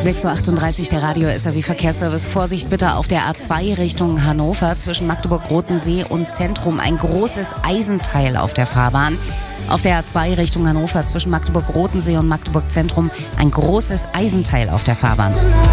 6:38 Uhr, der Radio SAW Verkehrsservice. Vorsicht bitte auf der A2 Richtung Hannover zwischen Magdeburg-Rotensee und Zentrum. Ein großes Eisenteil auf der Fahrbahn. Auf der A2 Richtung Hannover zwischen Magdeburg-Rotensee und Magdeburg-Zentrum ein großes Eisenteil auf der Fahrbahn.